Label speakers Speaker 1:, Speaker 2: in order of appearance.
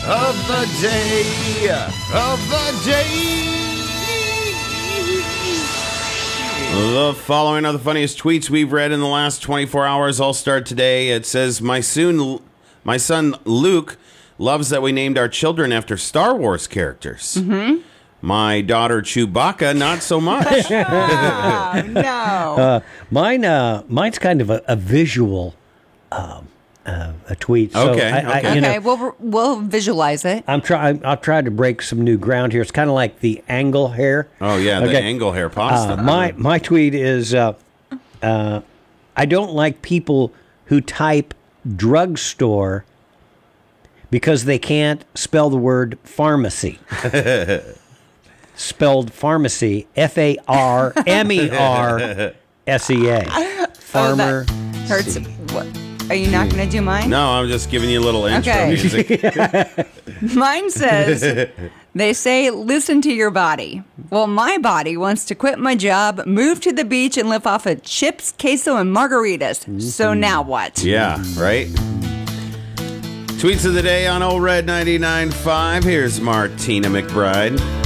Speaker 1: of the day. The following are the funniest tweets we've read in the last 24 hours. I'll start today. It says, my son Luke loves that we named our children after Star Wars characters. Mm-hmm. My daughter Chewbacca, not so much.
Speaker 2: Oh, no.
Speaker 3: Mine's kind of a visual a tweet. So
Speaker 1: Okay.
Speaker 2: We'll visualize it.
Speaker 3: I'll try to break some new ground here. It's kind of like the angle hair.
Speaker 1: Oh, yeah, the angle hair pasta.
Speaker 3: My tweet is, I don't like people who type drugstore because they can't spell the word pharmacy. Spelled pharmacy, Farmersea. Farmer.
Speaker 2: That hurts. What? Are you not going to do mine?
Speaker 1: No, I'm just giving you a little intro music.
Speaker 2: Mine says, they say, listen to your body. Well, my body wants to quit my job, move to the beach, and live off of chips, queso, and margaritas. Mm-hmm. So now what?
Speaker 1: Yeah, right? Tweets of the day on Old Red 99.5. Here's Martina McBride.